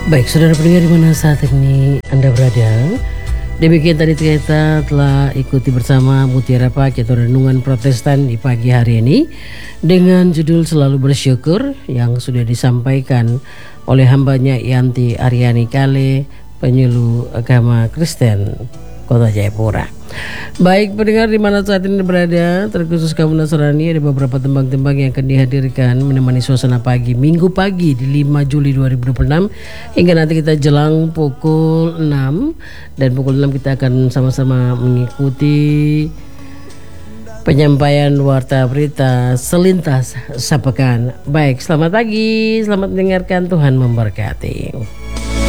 Baik, saudara pendengar di mana saat ini Anda berada. Demikian tadi kita telah ikuti bersama Mutiara Pagi atau Renungan Protestan di pagi hari ini dengan judul Selalu Bersyukur yang sudah disampaikan oleh hambanya Yanti Aryani Kale, penyuluh agama Kristen Kota Jayapura. Baik pendengar di mana saat ini berada, terkhusus kaum Nasrani, ada beberapa tembang-tembang yang akan dihadirkan menemani suasana pagi Minggu pagi di 5 Juli 2026 hingga nanti kita jelang pukul 6, dan pukul 6 kita akan sama-sama mengikuti penyampaian warta berita selintas sepekan. Baik, selamat pagi, selamat mendengarkan, Tuhan memberkati.